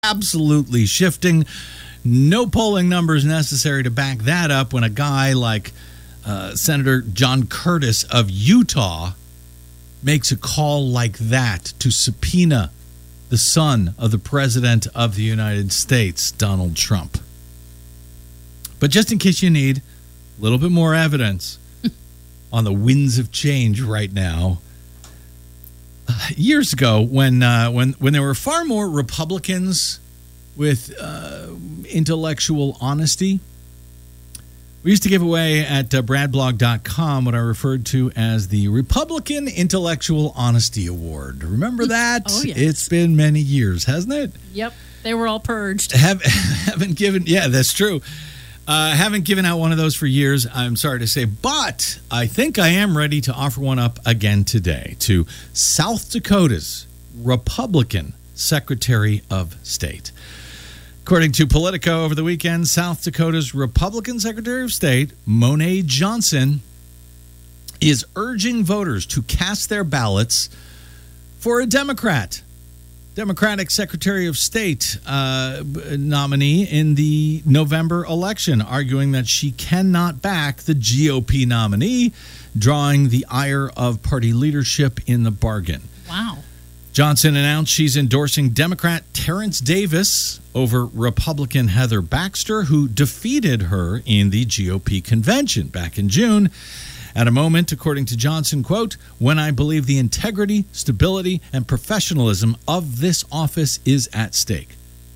absolutely shifting. No polling numbers necessary to back that up when a guy like Senator John Curtis of Utah makes a call like that to subpoena the son of the President of the United States, Donald Trump. But just in case you need a little bit more evidence on the winds of change right now, years ago, when there were far more Republicans with intellectual honesty, we used to give away at bradblog.com what I referred to as the Republican Intellectual Honesty Award. Remember that? Oh, yes. It's been many years, hasn't it? Yep. They were all purged. Haven't given, yeah, that's true. Haven't given out one of those for years, I'm sorry to say, but I think I am ready to offer one up again today to South Dakota's Republican Secretary of State. According to Politico over the weekend, South Dakota's Republican Secretary of State, Monet Johnson, is urging voters to cast their ballots for a Democratic Secretary of State nominee in the November election, arguing that she cannot back the GOP nominee, drawing the ire of party leadership in the bargain. Wow. Johnson announced she's endorsing Democrat Terrence Davis over Republican Heather Baxter, who defeated her in the GOP convention back in June. At a moment, according to Johnson, quote, when I believe the integrity, stability, and professionalism of this office is at stake.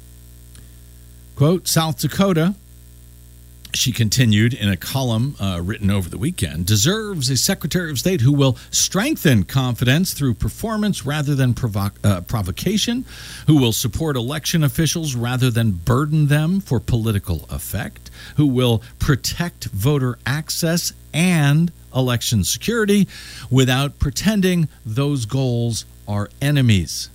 Quote, South Dakota, she continued in a column written over the weekend, deserves a Secretary of State who will strengthen confidence through performance rather than provocation, who will support election officials rather than burden them for political effect, who will protect voter access and election security without pretending those goals are enemies.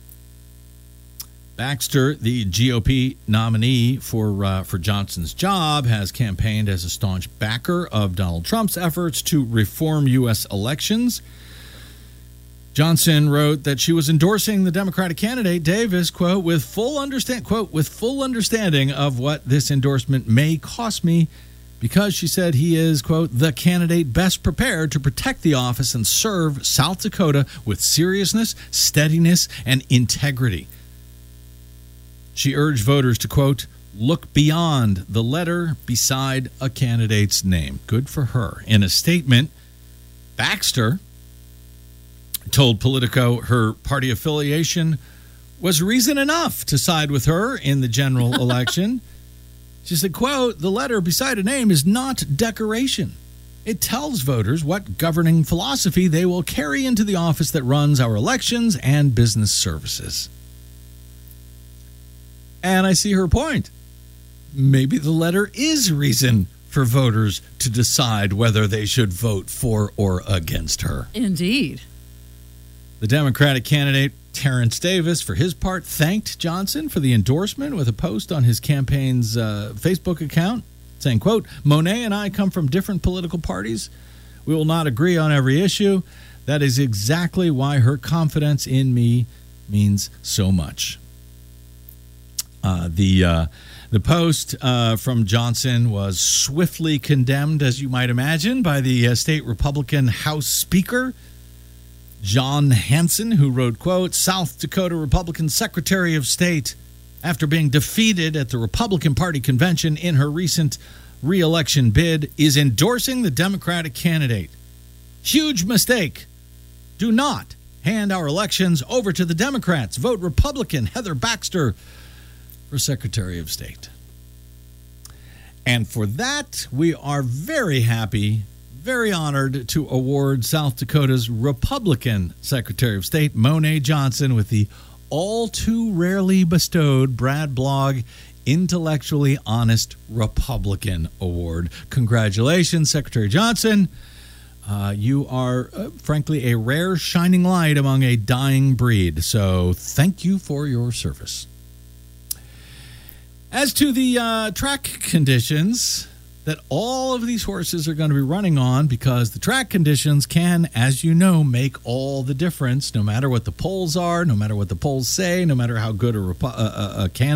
Baxter, the GOP nominee for Johnson's job, has campaigned as a staunch backer of Donald Trump's efforts to reform U.S. elections. Johnson wrote that she was endorsing the Democratic candidate Davis, quote, with full understanding of what this endorsement may cost me, because she said he is, quote, the candidate best prepared to protect the office and serve South Dakota with seriousness, steadiness, and integrity. She urged voters to, quote, look beyond the letter beside a candidate's name. Good for her. In a statement, Baxter told Politico her party affiliation was reason enough to side with her in the general election. She said, quote, the letter beside a name is not decoration. It tells voters what governing philosophy they will carry into the office that runs our elections and business services. And I see her point. Maybe the letter is reason for voters to decide whether they should vote for or against her. Indeed. The Democratic candidate, Terrence Davis, for his part, thanked Johnson for the endorsement with a post on his campaign's Facebook account saying, quote, Monet and I come from different political parties. We will not agree on every issue. That is exactly why her confidence in me means so much. The post from Johnson was swiftly condemned, as you might imagine, by the state Republican House Speaker, John Hanson, who wrote, quote, South Dakota Republican Secretary of State, after being defeated at the Republican Party convention in her recent re-election bid, is endorsing the Democratic candidate. Huge mistake. Do not hand our elections over to the Democrats. Vote Republican Heather Baxter for Secretary of State. And for that, we are very happy, very honored to award South Dakota's Republican Secretary of State, Monet Johnson, with the all too rarely bestowed Brad Blog Intellectually Honest Republican Award. Congratulations, Secretary Johnson. You are, frankly, a rare shining light among a dying breed. So thank you for your service. As to the track conditions, that all of these horses are going to be running on, because the track conditions can, as you know, make all the difference, no matter what the polls are, no matter what the polls say, no matter how good a candidate